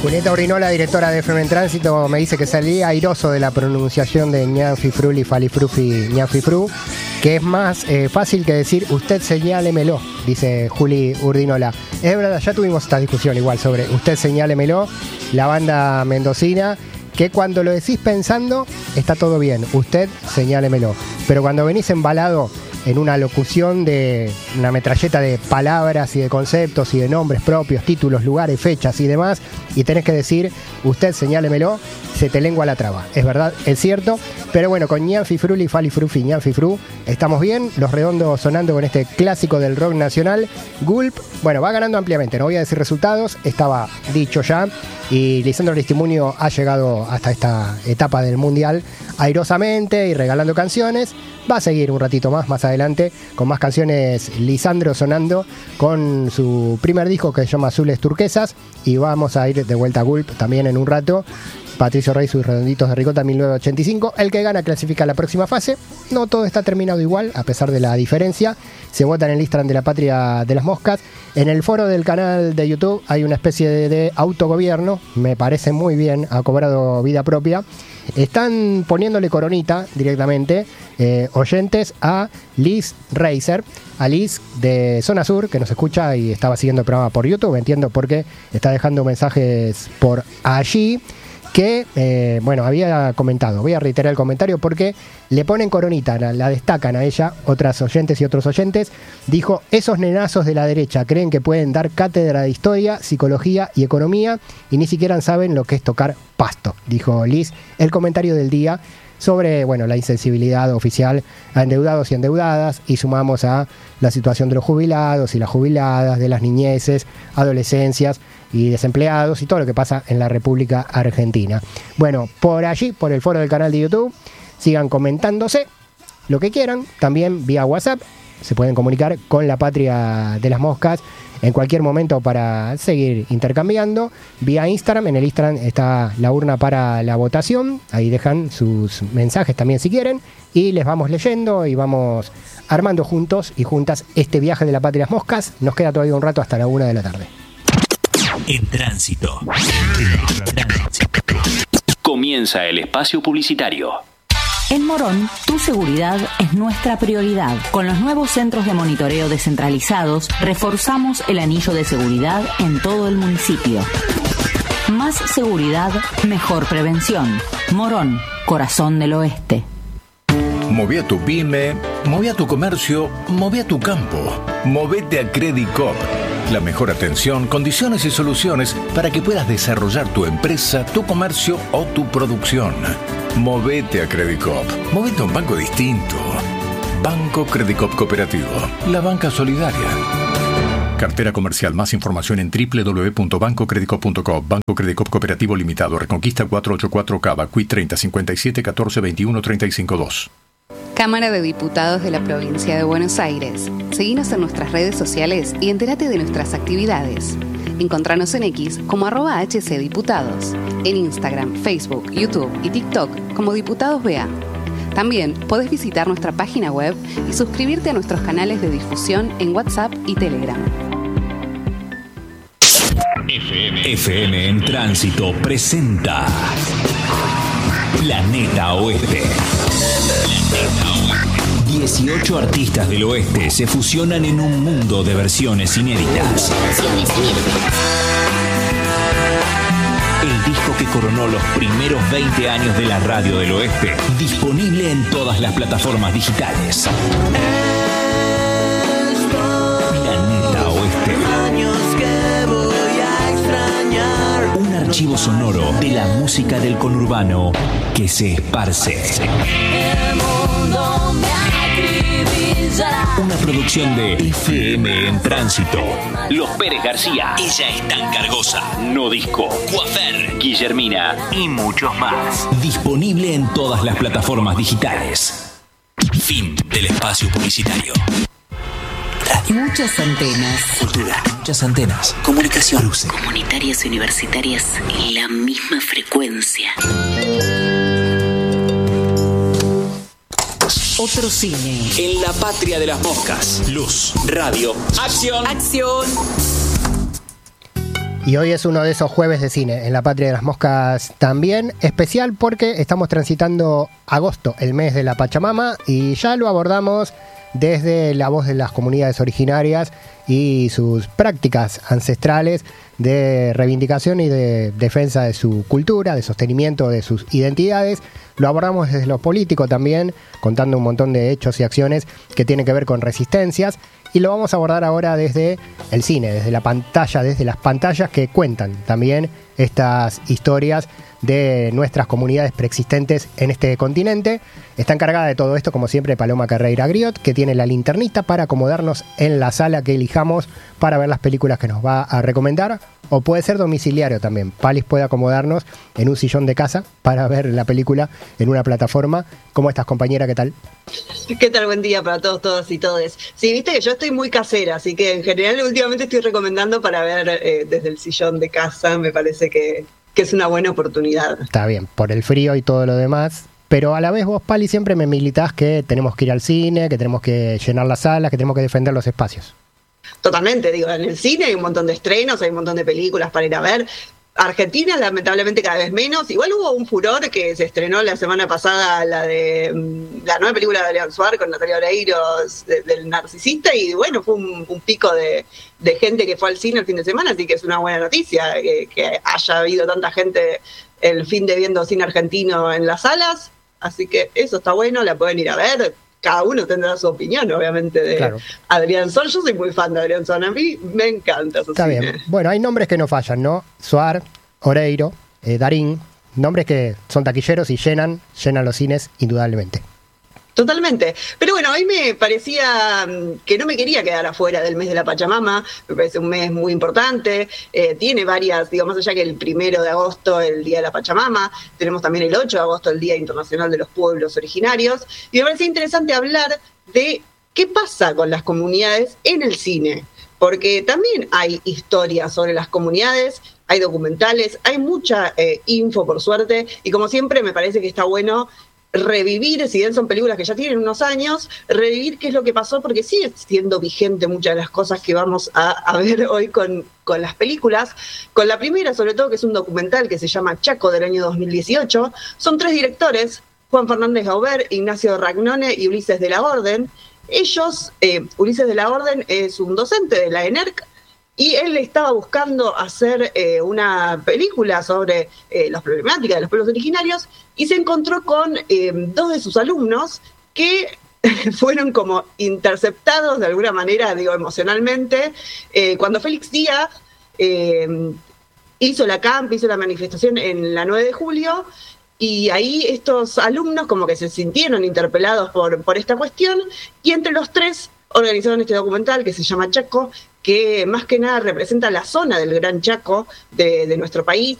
Julieta Urrinola, directora de FM en Tránsito, me dice que salí airoso de la pronunciación de ñanfifruli, falifrufi, ñanfifru, que es más fácil que decir usted señálemelo, dice Juli Urrinola. Es verdad, ya tuvimos esta discusión igual sobre usted señálemelo, la banda mendocina, que cuando lo decís pensando está todo bien, usted señálemelo, pero cuando venís embalado en una locución de una metralleta de palabras y de conceptos y de nombres propios, títulos, lugares, fechas y demás, y tenés que decir, usted señálemelo, se te lengua la traba. Es verdad, es cierto, pero bueno, con ñanfifruli, falifrufi, ñanfifru, estamos bien, Los Redondos sonando con este clásico del rock nacional. Gulp, bueno, va ganando ampliamente, no voy a decir resultados, estaba dicho ya, y Lisandro Aristimuño ha llegado hasta esta etapa del Mundial airosamente y regalando canciones. Va a seguir un ratito más adelante, con más canciones. Lisandro sonando con su primer disco que se llama Azules Turquesas, y vamos a ir de vuelta a Gulp también en un rato. Patricio Rey, sus Redonditos de Ricota 1985. El que gana clasifica a la próxima fase. No todo está terminado igual, a pesar de la diferencia. Se vota en el Instagram de la Patria de las Moscas. En el foro del canal de YouTube hay una especie de autogobierno. Me parece muy bien, ha cobrado vida propia. Están poniéndole coronita directamente oyentes a Liz Reiser, a Liz de Zona Sur, que nos escucha y estaba siguiendo el programa por YouTube. Entiendo por qué está dejando mensajes por allí. Que, bueno, había comentado, voy a reiterar el comentario porque le ponen coronita, la destacan a ella, otras oyentes y otros oyentes. Dijo, esos nenazos de la derecha creen que pueden dar cátedra de historia, psicología y economía y ni siquiera saben lo que es tocar pasto, dijo Liz. El comentario del día sobre, bueno, la insensibilidad oficial a endeudados y endeudadas, y sumamos a la situación de los jubilados y las jubiladas, de las niñeces, adolescencias y desempleados y todo lo que pasa en la República Argentina. Bueno, por allí, por el foro del canal de YouTube, sigan comentándose lo que quieran, también vía WhatsApp, se pueden comunicar con la Patria de las Moscas en cualquier momento para seguir intercambiando. Vía Instagram, en el Instagram está la urna para la votación, ahí dejan sus mensajes también si quieren, y les vamos leyendo y vamos armando juntos y juntas este viaje de la Patria de las Moscas. Nos queda todavía un rato hasta la 1 de la tarde. En Tránsito. Comienza el espacio publicitario. En Morón, tu seguridad es nuestra prioridad. Con los nuevos centros de monitoreo descentralizados, reforzamos el anillo de seguridad en todo el municipio. Más seguridad, mejor prevención. Morón, corazón del oeste. Moví a tu pyme, moví a tu comercio, moví a tu campo. Movete a Credit Coop. La mejor atención, condiciones y soluciones para que puedas desarrollar tu empresa, tu comercio o tu producción. Movete a Credit Coop. Movete a un banco distinto. Banco Credit Coop Cooperativo. La banca solidaria. Cartera comercial. Más información en www.bancocreditcoop.com. Banco Credit Coop Cooperativo Limitado. Reconquista 484 Cava. Cuit 30 57 14 21 35 2. Cámara de Diputados de la Provincia de Buenos Aires. Seguinos en nuestras redes sociales y entérate de nuestras actividades. Encontranos en X como @HCDiputados, en Instagram, Facebook, YouTube y TikTok como Diputados BA. También podés visitar nuestra página web y suscribirte a nuestros canales de difusión en WhatsApp y Telegram. FM en Tránsito presenta Planeta Oeste. 18 artistas del oeste se fusionan en un mundo de versiones inéditas. El disco que coronó los primeros 20 años de la radio del oeste, disponible en todas las plataformas digitales. Planeta Oeste. Un archivo sonoro de la música del conurbano que se esparce. Una producción de FM en Tránsito. Los Pérez García, Ella es tan cargosa, No Disco, Coafer, Guillermina y muchos más. Disponible en todas las plataformas digitales. Fin del espacio publicitario. Radio. Muchas antenas. Cultura. Muchas antenas. Comunicación. Cruce. Comunitarias y universitarias en la misma frecuencia. Otro cine. En la Patria de las Moscas. Luz. Radio. Acción. Acción. Y hoy es uno de esos jueves de cine en la Patria de las Moscas también, especial porque estamos transitando agosto, el mes de la Pachamama, y ya lo abordamos desde la voz de las comunidades originarias y sus prácticas ancestrales de reivindicación y de defensa de su cultura, de sostenimiento de sus identidades. Lo abordamos desde lo político también, contando un montón de hechos y acciones que tienen que ver con resistencias. Y lo vamos a abordar ahora desde el cine, desde la pantalla, desde las pantallas que cuentan también estas historias de nuestras comunidades preexistentes en este continente. Está encargada de todo esto, como siempre, Paloma Carreira Griot, que tiene la linternita para acomodarnos en la sala que elijamos para ver las películas que nos va a recomendar, o puede ser domiciliario también. Palis puede acomodarnos en un sillón de casa para ver la película en una plataforma. ¿Cómo estás, compañera? ¿Qué tal? ¿Qué tal? Buen día para todos, todas y todes. Sí, viste que yo estoy muy casera, así que en general últimamente estoy recomendando para ver desde el sillón de casa. Me parece que es una buena oportunidad. Está bien, por el frío y todo lo demás. Pero a la vez vos, Pali, siempre me militás que tenemos que ir al cine, que tenemos que llenar las salas, que tenemos que defender los espacios. Totalmente, digo, en el cine hay un montón de estrenos, hay un montón de películas para ir a ver. Argentina, lamentablemente, cada vez menos. Igual hubo un furor que se estrenó la semana pasada, la nueva película de Adrián Suárez con Natalia Oreiros, del Narcisista, y bueno, fue un pico de gente que fue al cine el fin de semana, así que es una buena noticia que haya habido tanta gente el fin de viendo cine argentino en las salas, así que eso está bueno, la pueden ir a ver. Cada uno tendrá su opinión, obviamente, de claro. Adrián Suárez. Yo soy muy fan de Adrián Suárez, a mí me encanta su cine. Bien. Bueno, hay nombres que no fallan, ¿no? Suárez, Oreiro, Darín, nombres que son taquilleros y llenan los cines indudablemente. Totalmente. Pero bueno, a mí me parecía que no me quería quedar afuera del mes de la Pachamama. Me parece un mes muy importante. Tiene varias, digamos, más allá que el 1 de agosto, el Día de la Pachamama, tenemos también el 8 de agosto, el Día Internacional de los Pueblos Originarios. Y me parecía interesante hablar de qué pasa con las comunidades en el cine. Porque también hay historias sobre las comunidades, hay documentales, hay mucha info, por suerte. Y como siempre, me parece que está bueno revivir, si bien son películas que ya tienen unos años, revivir qué es lo que pasó, porque sigue siendo vigente muchas de las cosas que vamos a ver hoy con las películas. Con la primera, sobre todo, que es un documental que se llama Chaco, del año 2018. Son 3 directores, Juan Fernández Gaubert, Ignacio Ragnone y Ulises de la Orden. Ellos, Ulises de la Orden es un docente de la ENERC, y él estaba buscando hacer una película sobre las problemáticas de los pueblos originarios, y se encontró con 2 de sus alumnos que fueron como interceptados de alguna manera, digo, emocionalmente, cuando Félix Díaz hizo la manifestación en la 9 de julio, y ahí estos alumnos como que se sintieron interpelados por esta cuestión, y entre los 3 organizaron este documental que se llama Chaco, que más que nada representa la zona del Gran Chaco de nuestro país,